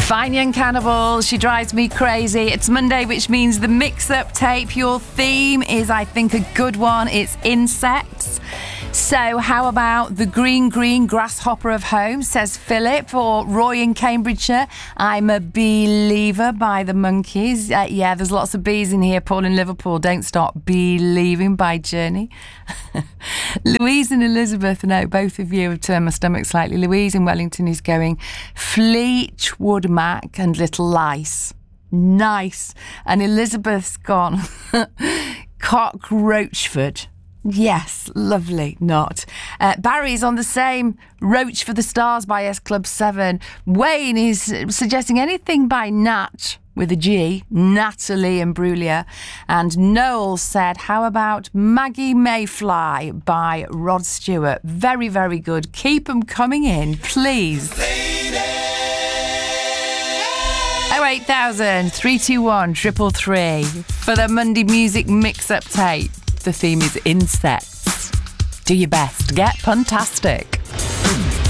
Fine Young Cannibals, She Drives Me Crazy. It's Monday, which means the mix-up tape. Your theme is, I think, a good one. It's insects. So how about the green grasshopper of home, says Philip, or Roy in Cambridgeshire. I'm a Believer by the Monkeys. Yeah, there's lots of bees in here. Paul in Liverpool, Don't Stop Believing by Journey. Louise and Elizabeth, no, both of you have turned my stomach slightly. Louise in Wellington is going Fleetwood Mac and Little Lice. Nice. And Elizabeth's gone Cockroachford. Yes, lovely, not. Barry's on the same, Roach for the Stars by S Club 7. Wayne is suggesting anything by Nat with a G, Natalie Imbruglia. And Noel said, how about Maggie Mayfly by Rod Stewart? Very, very good. Keep them coming in, please. 08000 321 333 for the Monday Music Mix-Up Tape. The theme is insects. Do your best. Get puntastic.